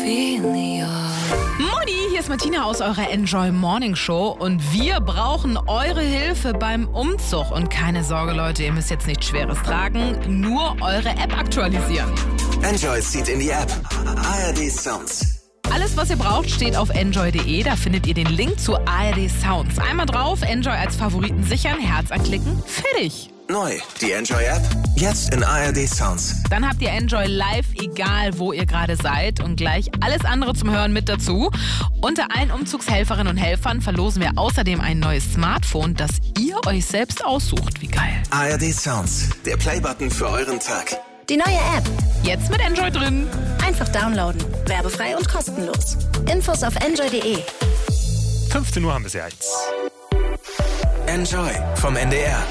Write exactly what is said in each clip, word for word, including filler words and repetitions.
Moni, hier ist Martina aus eurer Enjoy Morning Show und wir brauchen eure Hilfe beim Umzug. Und keine Sorge, Leute, ihr müsst jetzt nichts Schweres tragen, nur eure App aktualisieren. Enjoy zieht in die App A R D Sounds. Alles, was ihr braucht, steht auf enjoy punkt de. Da findet ihr den Link zu A R D Sounds. Einmal drauf, Enjoy als Favoriten sichern, Herz anklicken, fertig. Neu, die Enjoy-App, jetzt in A R D Sounds. Dann habt ihr Enjoy live, egal wo ihr gerade seid. Und gleich alles andere zum Hören mit dazu. Unter allen Umzugshelferinnen und Helfern verlosen wir außerdem ein neues Smartphone, das ihr euch selbst aussucht. Wie geil. A R D Sounds, der Playbutton für euren Tag. Die neue App. Jetzt mit Enjoy drin. Einfach downloaden. Werbefrei und kostenlos. Infos auf enjoy punkt de. fünfzehn Uhr haben wir es ja jetzt. Enjoy vom N D R.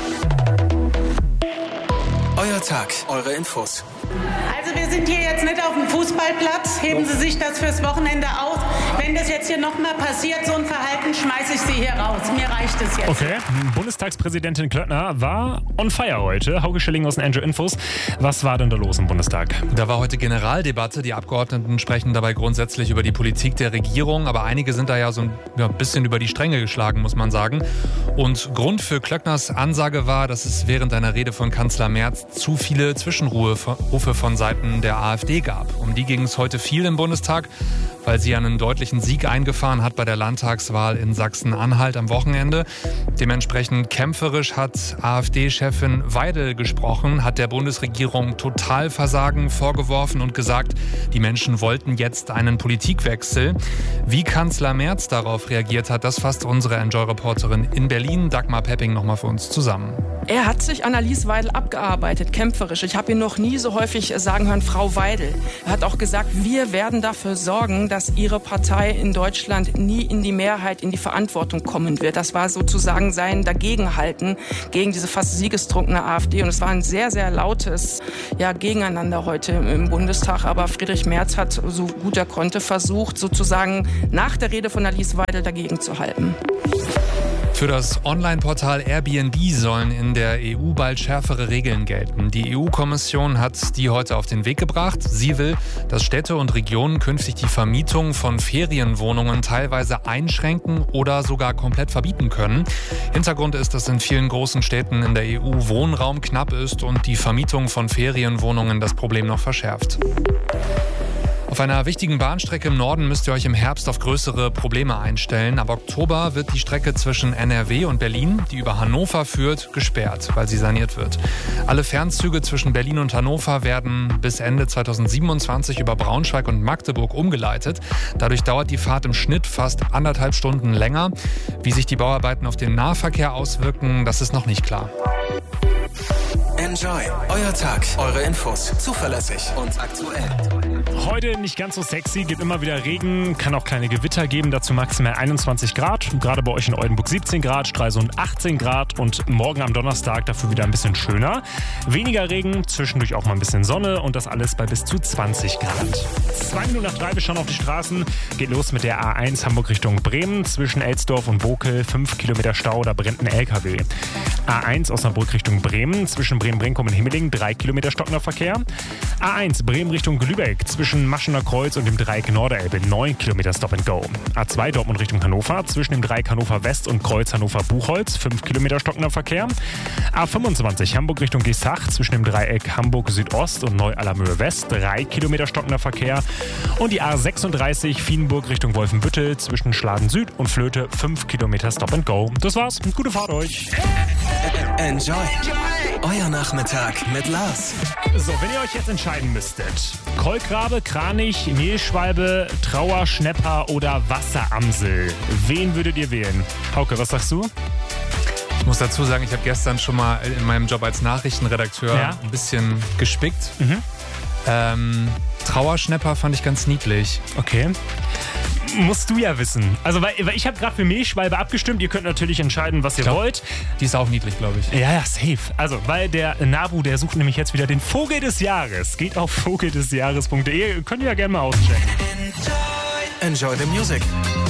Euer Tag, eure Infos. Also wir sind hier jetzt nicht auf dem Fußballplatz. Heben Sie sich das fürs Wochenende aus. Wenn das jetzt hier nochmal passiert, so ein Verhalten, schmeiße ich Sie hier raus. Mir reicht es jetzt. Okay, Bundestagspräsidentin Klöckner war on fire heute. Hauke Schilling aus den Enjoy Infos. Was war denn da los im Bundestag? Da war heute Generaldebatte. Die Abgeordneten sprechen dabei grundsätzlich über die Politik der Regierung. Aber einige sind da ja so ein ja, bisschen über die Stränge geschlagen, muss man sagen. Und Grund für Klöckners Ansage war, dass es während einer Rede von Kanzler Merz zu viele Zwischenrufe von Seiten der AfD gab. Um die ging es heute viel im Bundestag, weil sie einen deutlichen Sieg eingefahren hat bei der Landtagswahl in Sachsen-Anhalt am Wochenende. Dementsprechend kämpferisch hat AfD-Chefin Weidel gesprochen, hat der Bundesregierung Totalversagen vorgeworfen und gesagt, die Menschen wollten jetzt einen Politikwechsel. Wie Kanzler Merz darauf reagiert hat, das fasst unsere Enjoy-Reporterin in Berlin, Dagmar Pepping, nochmal für uns zusammen. Er hat sich an Alice Weidel abgearbeitet, kämpferisch. Ich habe ihn noch nie so häufig sagen hören, Frau Weidel. Er hat auch gesagt, wir werden dafür sorgen, dass Ihre Partei in Deutschland nie in die Mehrheit, in die Verantwortung kommen wird. Das war sozusagen sein Dagegenhalten gegen diese fast siegestrunkene AfD. Und es war ein sehr, sehr lautes ja, Gegeneinander heute im Bundestag. Aber Friedrich Merz hat, so gut er konnte, versucht, sozusagen nach der Rede von Alice Weidel dagegen zu halten. Für das Online-Portal Airbnb sollen in der E U bald schärfere Regeln gelten. Die E U-Kommission hat die heute auf den Weg gebracht. Sie will, dass Städte und Regionen künftig die Vermietung von Ferienwohnungen teilweise einschränken oder sogar komplett verbieten können. Hintergrund ist, dass in vielen großen Städten in der E U Wohnraum knapp ist und die Vermietung von Ferienwohnungen das Problem noch verschärft. Auf einer wichtigen Bahnstrecke im Norden müsst ihr euch im Herbst auf größere Probleme einstellen. Ab Oktober wird die Strecke zwischen N R W und Berlin, die über Hannover führt, gesperrt, weil sie saniert wird. Alle Fernzüge zwischen Berlin und Hannover werden bis Ende zweitausendsiebenundzwanzig über Braunschweig und Magdeburg umgeleitet. Dadurch dauert die Fahrt im Schnitt fast anderthalb Stunden länger. Wie sich die Bauarbeiten auf den Nahverkehr auswirken, das ist noch nicht klar. Enjoy, euer Tag, eure Infos, zuverlässig und aktuell. Heute nicht ganz so sexy, gibt immer wieder Regen, kann auch kleine Gewitter geben, dazu maximal einundzwanzig Grad. Gerade bei euch in Oldenburg siebzehn Grad, Stralsund achtzehn Grad und morgen am Donnerstag dafür wieder ein bisschen schöner. Weniger Regen, zwischendurch auch mal ein bisschen Sonne und das alles bei bis zu zwanzig Grad. Zwei Minuten nach drei, wir schauen auf die Straßen. Geht los mit der A eins Hamburg Richtung Bremen. Zwischen Elsdorf und Bokel fünf Kilometer Stau, da brennt ein L K W. A eins Osnabrück Richtung Bremen. Zwischen Bremen-Brinkum und Himmeling drei Kilometer stockender Verkehr. A eins Bremen Richtung Lübeck. Zwischen Maschener Kreuz und dem Dreieck Norderelbe neun Kilometer Stop and Go. A zwei Dortmund Richtung Hannover. Zwischen dem Dreieck Hannover West und Kreuz Hannover-Buchholz fünf Kilometer stockender Verkehr. A fünfundzwanzig Hamburg Richtung Geestach. Zwischen dem Dreieck Hamburg Südost und Neu-Allermöhe West drei Kilometer stockender Verkehr. Und die A sechsunddreißig Vienenburg Richtung Wolfenbüttel. Zwischen Schladen Süd und Flöte fünf Kilometer Stop and Go. Das war's. Gute Fahrt euch. Enjoy. Euer Nachmittag mit Lars. So, wenn ihr euch jetzt entscheiden müsstet, Kolkrabe, Kranich, Mehlschwalbe, Trauer, Schnepper oder Wasseramsel, wen würdet ihr wählen? Hauke, was sagst du? Ich muss dazu sagen, ich habe gestern schon mal in meinem Job als Nachrichtenredakteur Ja? ein bisschen gespickt. Mhm. Ähm, Trauerschnepper fand ich ganz niedlich. Okay. Musst du ja wissen. Also, weil, weil ich habe gerade für Mehlschwalbe abgestimmt. Ihr könnt natürlich entscheiden, was ihr glaub, wollt. Die ist auch niedlich, glaube ich. Ja, ja, safe. Also, weil der Nabu, der sucht nämlich jetzt wieder den Vogel des Jahres. Geht auf vogel des jahres punkt de. Könnt ihr ja gerne mal auschecken. Enjoy the music.